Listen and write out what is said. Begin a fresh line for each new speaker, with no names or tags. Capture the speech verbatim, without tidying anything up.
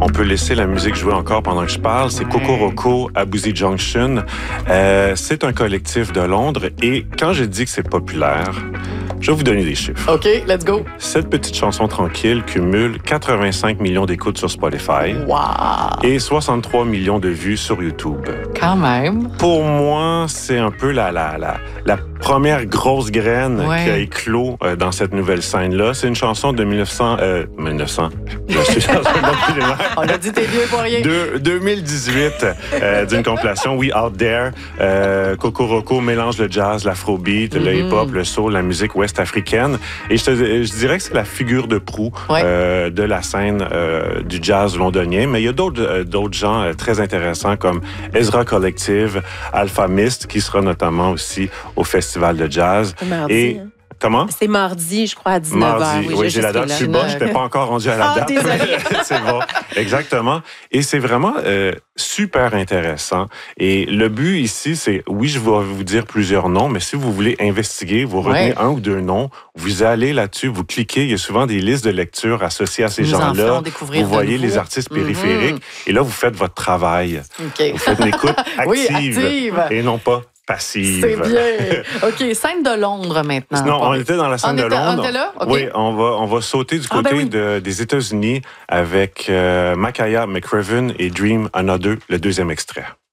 on peut laisser la musique jouer encore pendant que je parle. C'est ouais. Kokoroko à Boozy Junction. Euh, c'est un collectif de Londres et quand je dis que c'est populaire, je vais vous donner des chiffres.
OK, let's go.
Cette petite chanson tranquille cumule quatre-vingt-cinq millions d'écoutes sur Spotify.
Wow.
Et soixante-trois millions de vues sur YouTube.
Quand même.
Pour moi, c'est un peu la, la, la, la première grosse graine
ouais.
qui a éclos euh, dans cette nouvelle scène-là. C'est une chanson de mille neuf cents... Euh, mille neuf cents. Je suis
On a dit t'es vieux pour rien.
De deux mille dix-huit, euh, d'une compilation We Out There. Euh, Kokoroko mélange le jazz, l'afrobeat, mm-hmm. le hip-hop, le soul, la musique ouest-africaine. Et je, te, je dirais que c'est la figure de proue ouais. euh, de la scène euh, du jazz londonien. Mais il y a d'autres, euh, d'autres gens euh, très intéressants comme Ezra Collective, Alpha Mist, qui sera notamment aussi au Festival de jazz.
Mardi,
et
hein.
Comment?
C'est mardi, je crois, à dix-neuf heures.
Mardi, oui, oui j'ai la date. Je suis bas, je n'étais pas encore rendu à la
ah,
date. C'est bon, exactement. Et c'est vraiment euh, super intéressant. Et le but ici, c'est, oui, je vais vous dire plusieurs noms, mais si vous voulez investiguer, vous retenez ouais. un ou deux noms, vous allez là-dessus, vous cliquez, il y a souvent des listes de lecture associées à ces
nous
gens-là. Vous voyez les artistes périphériques, mm-hmm. et là, vous faites votre travail.
Okay.
Vous faites une écoute active,
oui, active.
Et non pas passive.
C'est bien. OK, scène de Londres maintenant.
Non, on était dans la scène
on
de
était,
Londres.
On était là? Okay.
Oui, on va, on va sauter du côté
ah, ben oui.
de, des États-Unis avec euh, Makaya McCraven et Dream Another, le deuxième extrait.